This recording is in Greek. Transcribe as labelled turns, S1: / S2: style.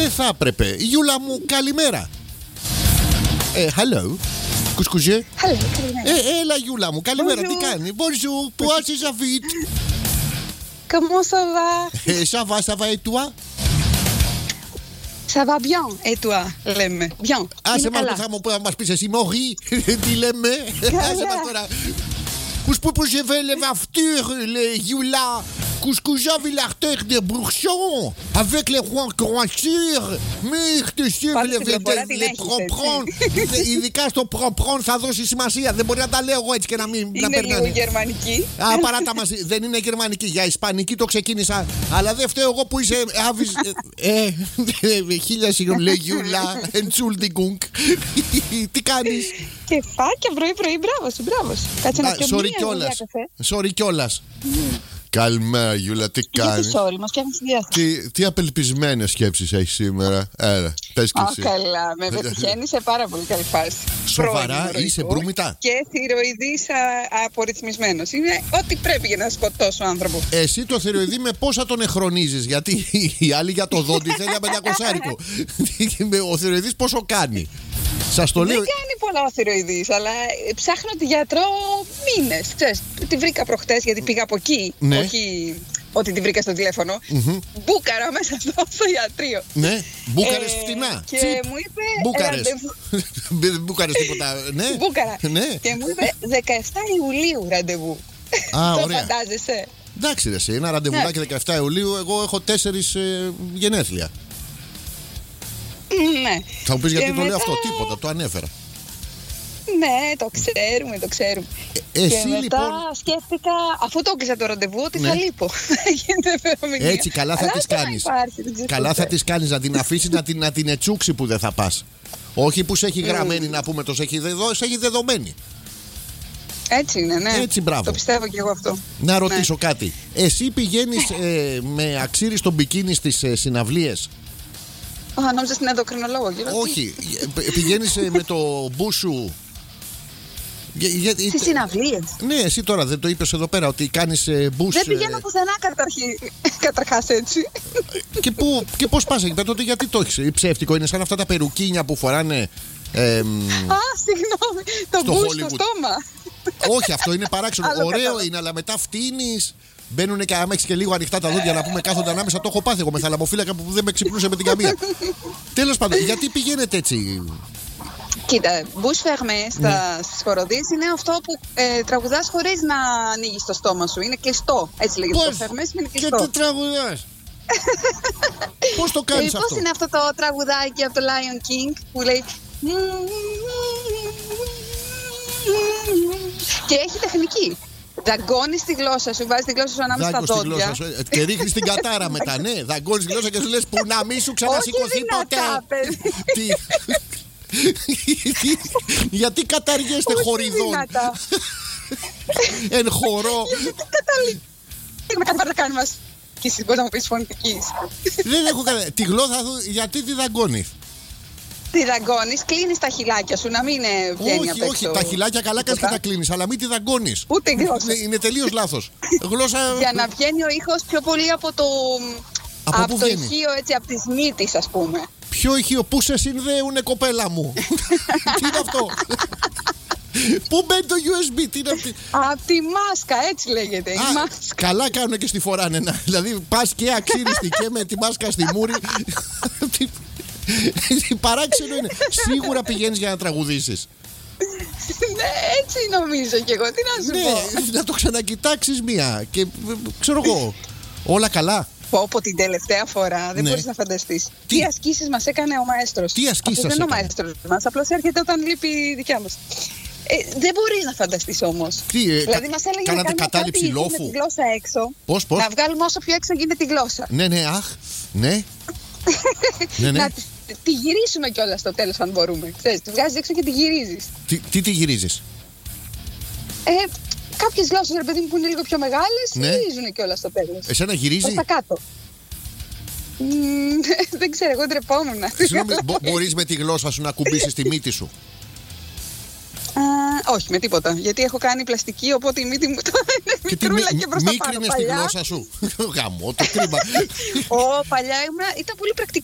S1: Δεν θα έπρεπε. Γιούλα μου, καλημέρα. Hello. Κουσκουζέ. Έλα, Γιούλα μου, καλημέρα. Τι κάνει? Bonjour, πώς είσαι αβίτ?
S2: Comment ça va?
S1: Ça va et toi?
S2: Ça va bien, et toi? Λέμε. Bien.
S1: Άσε μας που θα μας πεις εσύ, Μωρή. Τι λέμε? Άσε μας τώρα. Που je vais les voitures, les Yula, Couscouja Villarter de Bourchon, avec les rois croissures, μύχτου les προπρών. Ειδικά στο προπρών θα δώσει σημασία. Δεν μπορεί να τα λέω εγώ έτσι και να μην
S2: είναι
S1: περνάνε.
S2: λίγο γερμανική.
S1: Παράτα μας, δεν είναι γερμανική. Για ισπανική το ξεκίνησα. Αλλά δεν φταίω εγώ που είσαι άβης. Χίλια συγγνώμη, λέει Γιούλα. Entschuldigung. Τι κάνεις?
S2: Κεφάκια πρωί-πρωί, μπράβο σου. Κάτσε να πιω μία
S1: Sorry κιόλας. Καλημέρα, Γιούλα, τι κάνεις?
S2: Sorry, μας πιάνει τη διάθεση.
S1: Τι απελπισμένες σκέψεις έχεις σήμερα? Έλα, πες κι εσύ.
S2: Καλά, με πετυχαίνει σε πάρα πολύ καλή φάση.
S1: Σοβαρά, είσαι μπρούμητα?
S2: Και θηροειδής απορριθμισμένος. Είναι ό,τι πρέπει για να σκοτώσω άνθρωπο.
S1: Εσύ το θηροειδή με πόσα τον εχρονίζεις? Γιατί οι άλλοι για το δόντι θέλει ένα 500. Ο θηροειδής πόσο κάνει? Σας το λέω.
S2: Δεν κάνει πολλά ο θηροειδής, αλλά ψάχνω τη γιατρό μήνες. Ξέρεις, τη βρήκα προχτές γιατί πήγα από εκεί.
S1: Ναι.
S2: Όχι ότι τη βρήκα στο τηλέφωνο. Μπούκαρα μέσα στο ιατρείο.
S1: Ναι, μπούκαρες φτηνά.
S2: Και μου είπε.
S1: Μπούκαρες. Δεν μπούκαρες τίποτα. Ναι.
S2: Μπούκαρα.
S1: Ναι.
S2: Και μου είπε 17 Ιουλίου ραντεβού.
S1: Α,
S2: το
S1: ωραία.
S2: φαντάζεσαι?
S1: Εντάξει, ρε, σε ένα ραντεβουδάκι 17 Ιουλίου, εγώ έχω 4 γενέθλια.
S2: Ναι.
S1: Θα μου πεις γιατί
S2: Και
S1: το λέω
S2: μετά...
S1: αυτό, τίποτα, το ανέφερα.
S2: Ναι, το ξέρουμε.
S1: Εσύ
S2: και μετά
S1: λοιπόν
S2: σκέφτηκα, αφού το έκλεισα το ραντεβού, ότι
S1: ναι.
S2: θα λείπω.
S1: Έτσι, καλά θα τις κάνεις. Καλά θα τις κάνεις, να την αφήσεις να την ετσούξει που δεν θα πας. Όχι που σε έχει γραμμένη να πούμε, το σε έχει δεδομένη.
S2: Έτσι είναι, ναι.
S1: Έτσι, μπράβο.
S2: Το πιστεύω και εγώ αυτό.
S1: Να ρωτήσω κάτι. Εσύ πηγαίνεις με αξίριστο μπικίνι στις συναυλίες?
S2: Νόμιζα στην ενδοκρινολόγο.
S1: Όχι, πηγαίνεις με το μπούσου.
S2: Στις συναυλίες?
S1: Ναι, εσύ τώρα δεν το είπες εδώ πέρα ότι κάνεις μπούς?
S2: Δεν πηγαίνω πουθενά καταρχάς έτσι.
S1: Και πώς πας εκεί πέρα τότε, γιατί το έχεις? Ψεύτικο είναι, σαν αυτά τα περουκίνια που φοράνε.
S2: Συγγνώμη, το μπούς στο στόμα.
S1: Όχι, αυτό είναι παράξενο. Ωραίο είναι, αλλά μετά φτύνεις. Μπαίνουν και άμα έχεις και λίγο ανοιχτά τα δόντια να πούμε κάθονται ανάμεσα. Το έχω πάθει εγώ με θαλαμοφύλακα που δεν με ξυπνούσε με την καμία. Τέλος πάντων, γιατί πηγαίνετε έτσι?
S2: Κοίτα, μπούς φεγμέ στις χοροδίες είναι αυτό που τραγουδάς χωρίς να ανοίγεις το στόμα σου. Είναι κλειστό. Έτσι λέγεται. Το φεγμέ είναι κλειστό.
S1: Και τι τραγουδάς? Πώς το κάνεις αυτό?
S2: Πώς είναι αυτό το τραγουδάκι από το Lion King που λέει. Και έχει τεχνική. Δαγκώνεις τη γλώσσα σου, βάζεις τη γλώσσα σου ανάμεσα στα δόντια.
S1: Και ρίχνεις την κατάρα μετά, ναι. Δαγκώνεις τη γλώσσα και σου λες που να μην σου ξανασηκωθεί ποτέ. Γιατί καταργέστε χορηγών? Εν χορό.
S2: Με κάτι να κάνει μας. Και εσύ μπορείς να μου πεις φωνητικής.
S1: Δεν έχω κανένα. Τη γλώσσα του γιατί τη δαγκώνεις?
S2: Τη δαγκώνεις, κλείνεις τα χιλάκια σου, να μην βγαίνει απ' έξω.
S1: Όχι, τα χιλάκια καλά κάνεις και τα κλείνεις, αλλά μην τη δαγκώνεις.
S2: Ούτε η γλώσσα.
S1: Είναι τελείως λάθος.
S2: Για να βγαίνει ο ήχος πιο πολύ από το. Από το ηχείο, έτσι, από τις μύτης, ας πούμε.
S1: Ποιο ηχείο, πού σε συνδέουνε, κοπέλα μου? Τι είναι αυτό? Πού μπαίνει το USB, τι είναι αυτή?
S2: Απ' τη μάσκα, έτσι λέγεται. Η μάσκα.
S1: Καλά κάνουν και στη φοράνε. Δηλαδή πας και αξίριστη και με τη μάσκα στη μούρη. Παράξενο είναι. Σίγουρα πηγαίνεις για να τραγουδήσεις?
S2: Ναι, έτσι νομίζω κι εγώ. Τι να σου πω?
S1: Ναι, να το ξανακοιτάξεις μία. Και ξέρω εγώ. Όλα καλά?
S2: Από την τελευταία φορά δεν μπορείς να φανταστείς. Τι ασκήσεις μας έκανε ο μαέστρος.
S1: Τι ασκήσεις σας
S2: έκανε? Δεν είναι ο
S1: έκανε?
S2: μαέστρος μας, απλώς έρχεται όταν λείπει η δικιά μας. Δεν μπορείς να φανταστείς όμως. Δηλαδή μας έλεγε να κάνουμε
S1: κατάληψη
S2: κάτι
S1: λόφου?
S2: με τη γλώσσα έξω.
S1: Πώς?
S2: Να βγάλουμε όσο πιο έξω γίνεται τη γλώσσα.
S1: Ναι, αχ, ναι.
S2: Να τη γυρίσουμε κιόλας στο τέλος αν μπορούμε. Ξέρεις, τη βγάζεις έξω και τη γυρίζεις.
S1: Τι τη γυρίζεις?
S2: Κάποιες γλώσσες, ρε παιδί μου, που είναι λίγο πιο μεγάλες, γυρίζουν κιόλας στο τέλος.
S1: Εσένα γυρίζει?
S2: Προς τα κάτω. Δεν ξέρω, εγώ ντρεπόμουν.
S1: Συγγνώμη, μπορείς με τη γλώσσα σου να κουμπίσεις τη μύτη σου?
S2: Όχι, με τίποτα. Γιατί έχω κάνει πλαστική, οπότε η μύτη μου τώρα είναι μικρούλα και προς τα πάνω.
S1: Μίκρινες τη γλώσσα σου? Γαμώ, το κρίμα.
S2: Παλιά ήταν πολύ πρακτική.